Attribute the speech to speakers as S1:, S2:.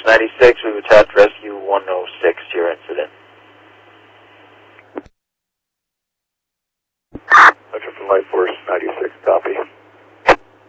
S1: 96, we've attached rescue 106 to your incident.
S2: Roger from Light Force 96, copy.